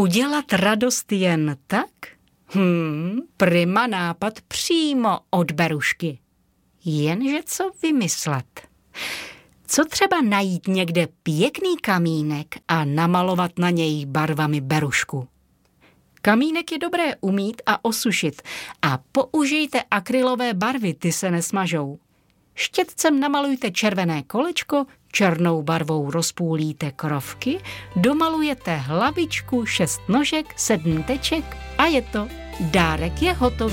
Udělat radost jen tak? Prima nápad přímo od Berušky. Jenže co vymyslet? Co třeba najít někde pěkný kamínek a namalovat na něj barvami Berušku? Kamínek je dobré umýt a osušit a použijte akrylové barvy, ty se nesmažou. Štětcem namalujte červené kolečko, černou barvou rozpůlíte krovky, domalujete hlavičku, 6 nožek, 7 teček a je to. Dárek je hotový.